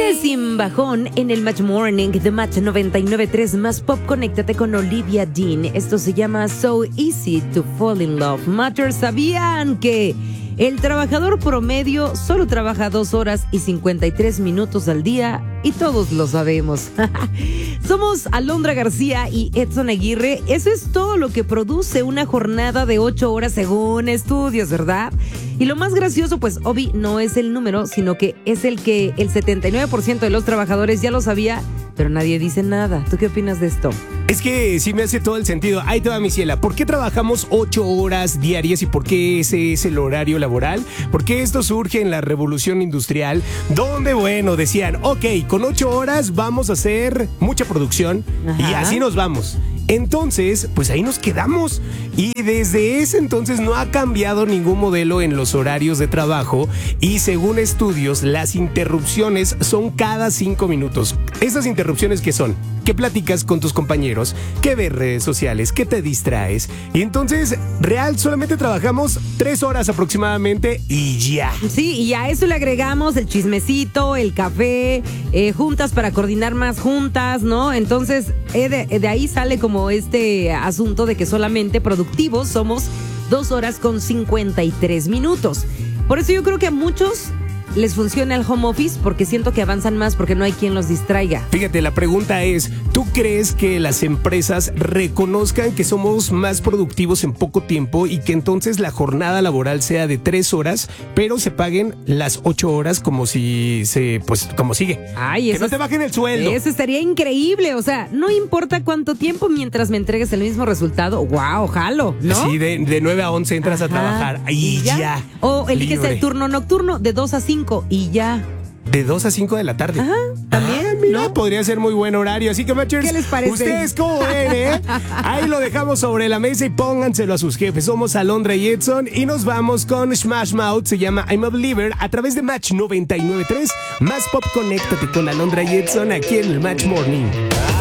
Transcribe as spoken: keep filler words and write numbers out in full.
Lunes sin bajón en el Match Morning de Match noventa y nueve punto tres más pop. Conéctate con Olivia Dean. Esto se llama So Easy to Fall in Love. Matter, ¿sabían que el trabajador promedio solo trabaja dos horas y cincuenta y tres minutos al día? Y todos lo sabemos. Somos Alondra García y Edson Aguirre. Eso es todo lo que produce una jornada de ocho horas según estudios, ¿verdad? Y lo más gracioso, pues, Obi, no es el número, sino que es el que el setenta y nueve por ciento de los trabajadores ya lo sabía, pero nadie dice nada. ¿Tú qué opinas de esto? Es que sí me hace todo el sentido. Ahí te va, mi ciela. ¿Por qué trabajamos ocho horas diarias y por qué ese es el horario laboral? Porque esto surge en la revolución industrial, donde, bueno, decían, ok, con ocho horas vamos a hacer mucha producción. Ajá. Y así nos vamos. Entonces, pues ahí nos quedamos. Y desde ese entonces no ha cambiado ningún modelo en los horarios de trabajo. Y según estudios, las interrupciones son cada cinco minutos. ¿Esas interrupciones qué son? Que platicas con tus compañeros, que ves redes sociales, que te distraes. Y entonces, real, solamente trabajamos tres horas aproximadamente y ya. Sí, y a eso le agregamos el chismecito, el café, eh, juntas para coordinar más juntas, ¿no? Entonces, eh, de, de ahí sale como este asunto de que solamente productivos somos dos horas con cincuenta y tres minutos. Por eso yo creo que a muchos les funciona el home office, porque siento que avanzan más porque no hay quien los distraiga. Fíjate, la pregunta es, ¿tú crees que las empresas reconozcan que somos más productivos en poco tiempo y que entonces la jornada laboral sea de tres horas, pero se paguen las ocho horas como si se, pues, como sigue? Ay, que no te bajen el sueldo. Eso estaría increíble. O sea, no importa cuánto tiempo mientras me entregues el mismo resultado. Wow, jalo, ¿no? Sí, de, de nueve a once entras. Ajá. A trabajar y, ¿Y ya? ya. O eliges libre. El turno nocturno de dos a cinco y ya. De dos a cinco de la tarde. Ajá, también. Ah, mira, ¿no? Podría ser muy buen horario. Así que, Matchers, ¿qué les parece? ¿Ustedes cómo ven, eh? Ahí lo dejamos sobre la mesa y pónganselo a sus jefes. Somos Alondra y Edson y nos vamos con Smash Mouth. Se llama I'm a Believer a través de Match noventa y nueve punto tres. Más pop, conéctate con Alondra y Edson aquí en el Match Morning.